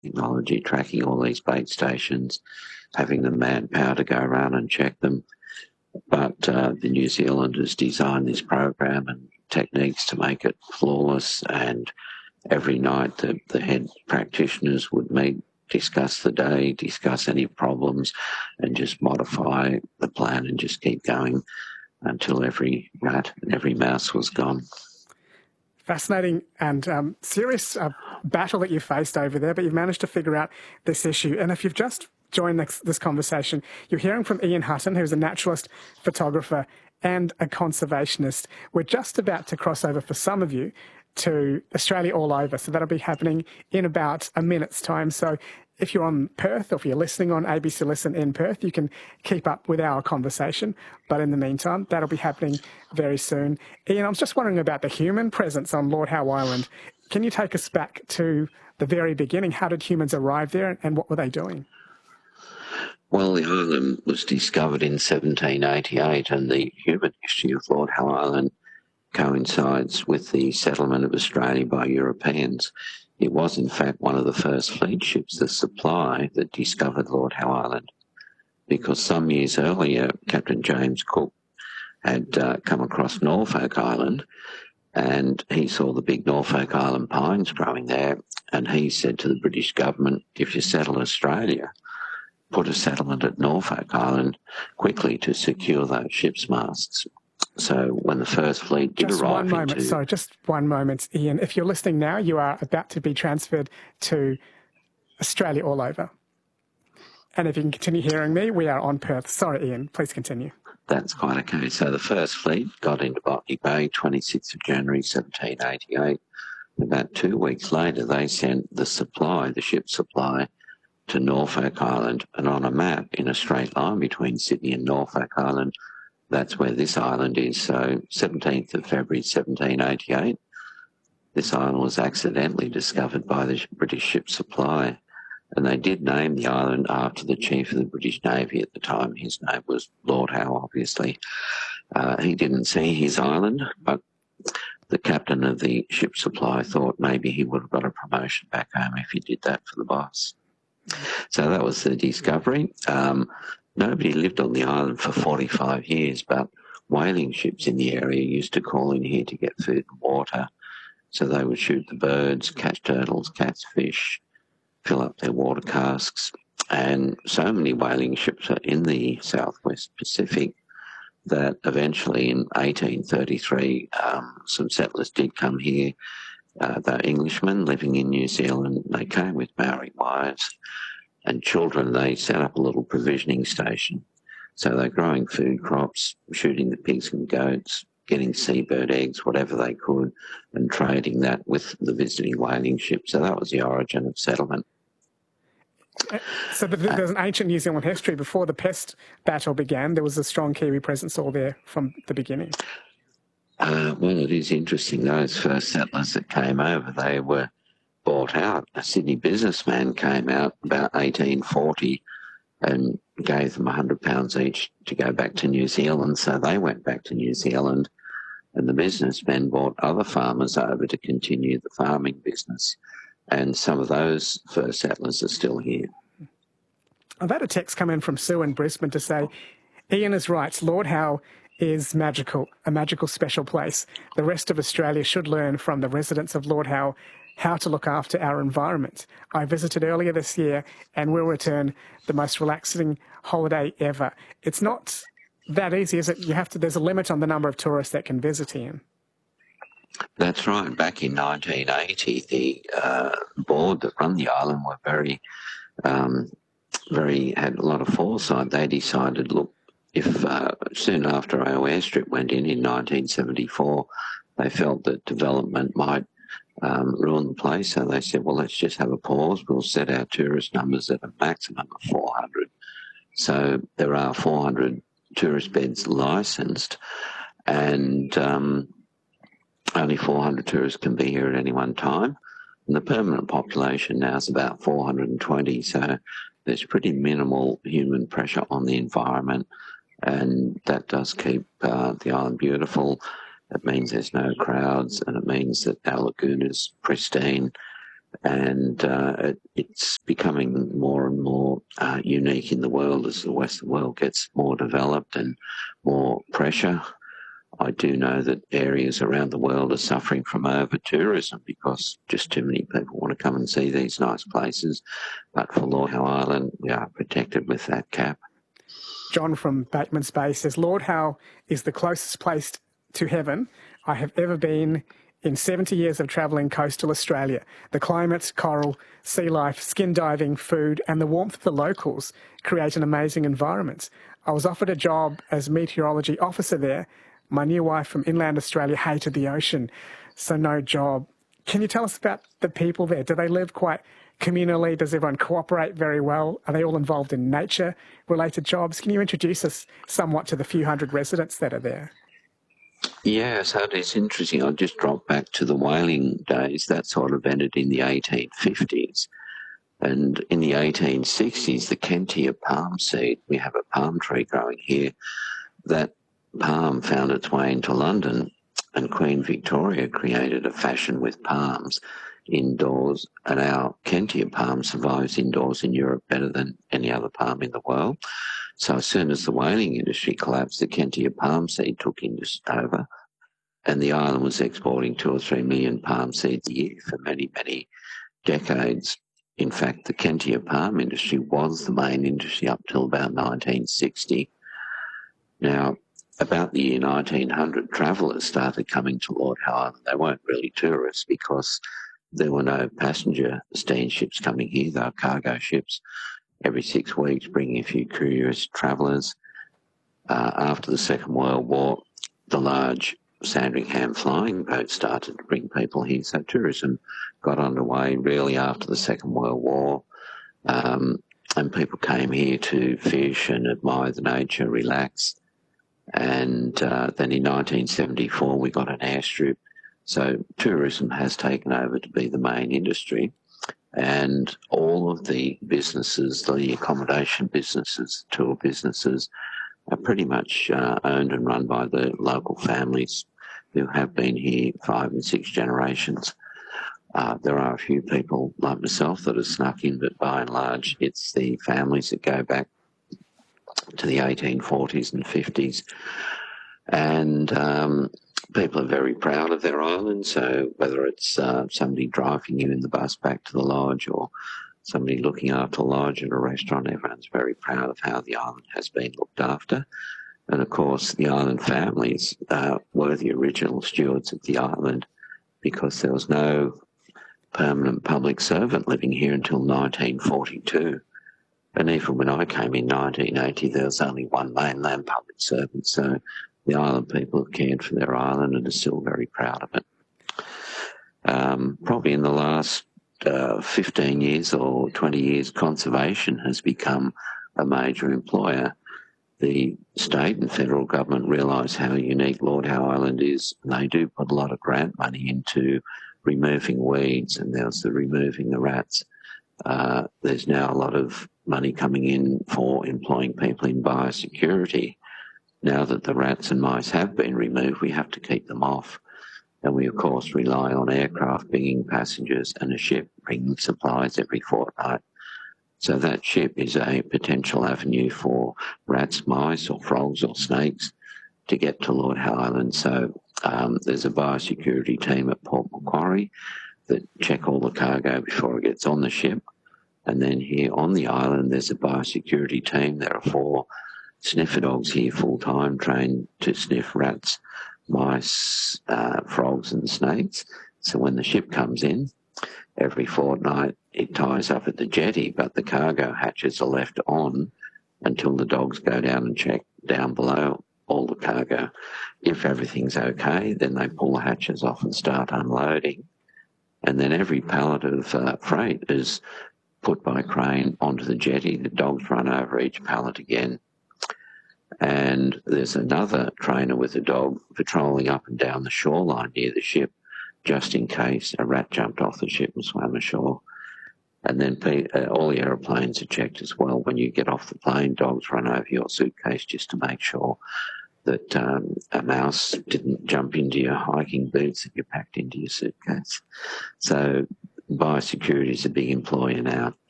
technology, tracking all these bait stations, having the manpower to go around and check them. But the New Zealanders designed this program and techniques to make it flawless, and every night the head practitioners would meet, discuss the day, discuss any problems, and just modify the plan and just keep going until every rat and every mouse was gone. Fascinating and serious battle that you faced over there, but you've managed to figure out this issue. And if you've just joined this conversation, you're hearing from Ian Hutton, who's a naturalist, photographer, and a conservationist. We're just about to cross over, for some of you, to Australia All Over. So that'll be happening in about a minute's time. So if you're on Perth, or if you're listening on ABC Listen in Perth, you can keep up with our conversation. But in the meantime, that'll be happening very soon. Ian, I was just wondering about the human presence on Lord Howe Island. Can you take us back to the very beginning? How did humans arrive there, and what were they doing? Well, the island was discovered in 1788, and the human history of Lord Howe Island coincides with the settlement of Australia by Europeans. It was, in fact, one of the first fleet ships, the Supply, that discovered Lord Howe Island, because some years earlier, Captain James Cook had come across Norfolk Island, and he saw the big Norfolk Island pines growing there, and he said to the British government, if you settle Australia, put a settlement at Norfolk Island quickly to secure those ship's masts. So when the first fleet did arrive just one moment, Ian. If you're listening now, you are about to be transferred to Australia All Over. And if you can continue hearing me, we are on Perth. Sorry, Ian, please continue. That's quite okay. So the first fleet got into Botany Bay, 26th of January, 1788. About 2 weeks later, they sent the Supply, the ship Supply, to Norfolk Island, and on a map in a straight line between Sydney and Norfolk Island, that's where this island is. So 17th of February 1788, this island was accidentally discovered by the British ship Supply, and they did name the island after the chief of the British Navy at the time. His name was Lord Howe, obviously. He didn't see his island, but the captain of the ship Supply thought maybe he would have got a promotion back home if he did that for the boss. So that was the discovery. Nobody lived on the island for 45 years, but whaling ships in the area used to call in here to get food and water. So they would shoot the birds, catch turtles, catch fish, fill up their water casks. And so many whaling ships are in the Southwest Pacific that eventually in 1833, some settlers did come here. They're Englishmen living in New Zealand. They came with Maori wives and children. They set up a little provisioning station. So they're growing food crops, shooting the pigs and goats, getting seabird eggs, whatever they could, and trading that with the visiting whaling ship. So that was the origin of settlement. So there's an ancient New Zealand history. Before the pest battle began, there was a strong Kiwi presence all there from the beginning. Well, it is interesting. Those first settlers that came over, they were bought out. A Sydney businessman came out about 1840 and gave them £100 each to go back to New Zealand. So they went back to New Zealand, and the businessmen brought other farmers over to continue the farming business. And some of those first settlers are still here. I've had a text come in from Sue in Brisbane to say, Ian is right, Lord Howe is magical, a magical special place. The rest of Australia should learn from the residents of Lord Howe how to look after our environment. I visited earlier this year and will return the most relaxing holiday ever. It's not that easy, is it? There's a limit on the number of tourists that can visit Ian. That's right. Back in 1980, the board that run the island were had a lot of foresight. They decided, look, if soon after our airstrip went in 1974, they felt that development might ruin the place. So they said, well, let's just have a pause. We'll set our tourist numbers at a maximum of 400. So there are 400 tourist beds licensed, and only 400 tourists can be here at any one time. And the permanent population now is about 420. So there's pretty minimal human pressure on the environment, and that does keep the island beautiful. It means there's no crowds, and it means that our lagoon is pristine. And it's becoming more and more unique in the world as the Western world gets more developed and more pressure. I do know that areas around the world are suffering from over-tourism because just too many people want to come and see these nice places. But for Lord Howe Island, we are protected with that cap. John from Bateman's Bay says, Lord Howe is the closest place to heaven I have ever been in 70 years of travelling coastal Australia. The climate, coral, sea life, skin diving, food and the warmth of the locals create an amazing environment. I was offered a job as meteorology officer there. My new wife from inland Australia hated the ocean, so no job. Can you tell us about the people there? Do they live quite communally? Does everyone cooperate very well? Are they all involved in nature-related jobs? Can you introduce us somewhat to the few hundred residents that are there? Yeah, so it's interesting. I'll just drop back to the whaling days. That sort of ended in the 1850s. And in the 1860s, the Kentia palm seed, we have a palm tree growing here, that palm found its way into London, and Queen Victoria created a fashion with palms indoors, and our Kentia palm survives indoors in Europe better than any other palm in the world. So as soon as the whaling industry collapsed, the Kentia palm seed took over, and the island was exporting 2 or 3 million palm seeds a year for many, many decades. In fact, the Kentia palm industry was the main industry up till about 1960. Now, about the year 1900, travellers started coming to Lord Howe Island. They weren't really tourists because there were no passenger steamships coming here. They were cargo ships every 6 weeks, bringing a few curious travellers. After the Second World War, the large Sandringham flying boats started to bring people here. So tourism got underway really after the Second World War. And people came here to fish and admire the nature, relax. And then in 1974, we got an airstrip. So tourism has taken over to be the main industry. And all of the businesses, the accommodation businesses, tour businesses, are pretty much owned and run by the local families who have been here 5 and 6 generations. There are a few people like myself that have snuck in, but by and large, it's the families that go back to the 1840s and 50s. And people are very proud of their island. So whether it's somebody driving you in the bus back to the lodge or somebody looking after the lodge at a restaurant, everyone's very proud of how the island has been looked after. And of course, the island families were the original stewards of the island because there was no permanent public servant living here until 1942. And even when I came in 1980, there was only one mainland public servant. So the island people have cared for their island and are still very proud of it. Probably in the last 15 years or 20 years, conservation has become a major employer. The state and federal government realise how unique Lord Howe Island is, and they do put a lot of grant money into removing weeds, and there's the removing the rats. There's now a lot of money coming in for employing people in biosecurity. Now that the rats and mice have been removed, we have to keep them off. And we, of course, rely on aircraft bringing passengers and a ship bringing supplies every fortnight. So that ship is a potential avenue for rats, mice or frogs or snakes to get to Lord Howe Island. So there's a biosecurity team at Port Macquarie that check all the cargo before it gets on the ship. And then here on the island, there's a biosecurity team. There are 4 sniffer dogs here full-time trained to sniff rats, mice, frogs and snakes. So when the ship comes in, every fortnight it ties up at the jetty, but the cargo hatches are left on until the dogs go down and check down below all the cargo. If everything's okay, then they pull the hatches off and start unloading. And then every pallet of freight is put by crane onto the jetty. The dogs run over each pallet again. And there's another trainer with a dog patrolling up and down the shoreline near the ship, just in case a rat jumped off the ship and swam ashore. And then all the aeroplanes are checked as well. When you get off the plane, dogs run over your suitcase just to make sure that a mouse didn't jump into your hiking boots that you packed into your suitcase. So biosecurity is a big employer now.